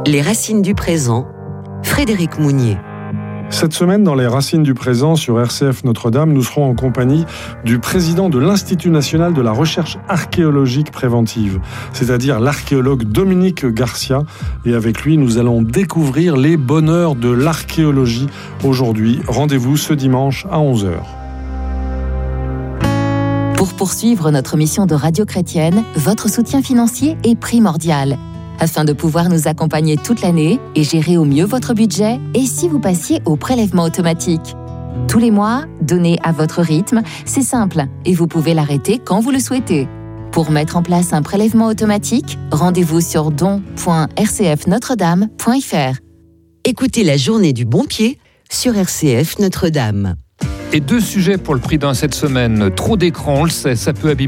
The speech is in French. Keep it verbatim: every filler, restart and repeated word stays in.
Les racines du présent, Frédéric Mounier. Cette semaine, dans les Racines du présent sur R C F Notre-Dame, nous serons en compagnie du président de l'Institut national de la recherche archéologique préventive, c'est-à-dire l'archéologue Dominique Garcia. Et avec lui, nous allons découvrir les bonheurs de l'archéologie aujourd'hui. Rendez-vous ce dimanche à onze heures. Pour poursuivre notre mission de radio chrétienne, votre soutien financier est primordial. Afin de pouvoir nous accompagner toute l'année et gérer au mieux votre budget, et si vous passiez au prélèvement automatique. Tous les mois, donnez à votre rythme, c'est simple, et vous pouvez l'arrêter quand vous le souhaitez. Pour mettre en place un prélèvement automatique, rendez-vous sur don point r c f notre dame point f r. Écoutez la journée du bon pied sur R C F Notre-Dame. Et deux sujets pour le prix d'un cette semaine. Trop d'écran, on le sait, ça peut abîmer